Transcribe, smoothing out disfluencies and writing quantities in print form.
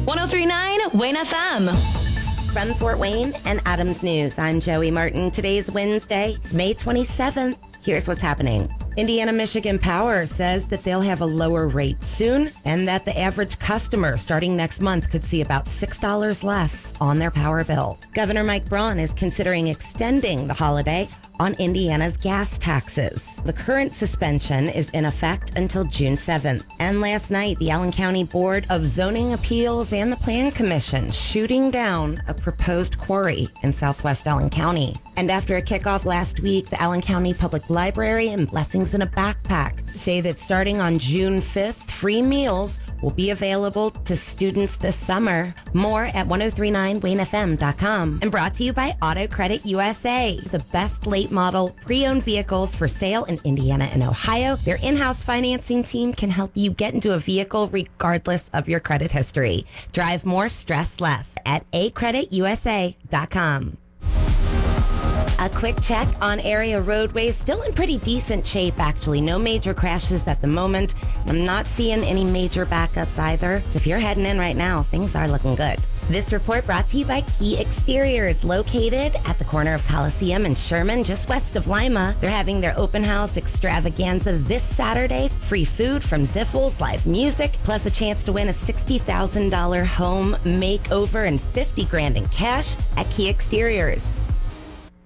1039 Wayne FM. From Fort Wayne and Adams News, I'm Joey Martin. Today's Wednesday. It's May 27th. Here's what's happening. Indiana Michigan Power says that they'll have a lower rate soon and that the average customer starting next month could see about $6 less on their power bill. Governor Mike Braun is considering extending the holiday on Indiana's gas taxes. The current suspension is in effect until June 7th. And last night, the Allen County Board of Zoning Appeals and the Plan Commission shooting down a proposed quarry in southwest Allen County. And after a kickoff last week, the Allen County Public Library and Blessings in a Backpack say that starting on June 5th, free meals will be available to students this summer. More at 1039waynefm.com. And brought to you by Auto Credit USA, the best late model pre-owned vehicles for sale in Indiana and Ohio. Their in-house financing team can help you get into a vehicle regardless of your credit history. Drive more, stress less at acreditusa.com. A quick check on area roadways. Still in pretty decent shape, actually. No major crashes at the moment. I'm not seeing any major backups either. So if you're heading in right now, things are looking good. This report brought to you by Key Exteriors, located at the corner of Coliseum and Sherman, just west of Lima. They're having their open house extravaganza this Saturday. Free food from Ziffles, live music, plus a chance to win a $60,000 home makeover and $50,000 in cash at Key Exteriors.